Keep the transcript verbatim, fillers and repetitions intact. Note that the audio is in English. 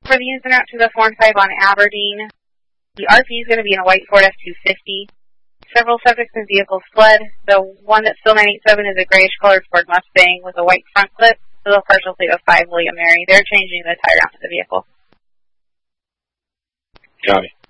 For the ins and outs to the four and five on Aberdeen, the R P is going to be in a white Ford F two fifty. Several subjects and vehicles fled. The one that's still nine eighty-seven is a grayish-colored Ford Mustang with a white front clip. The partial fleet of five William Mary. They're changing the tire onto the vehicle. Copy.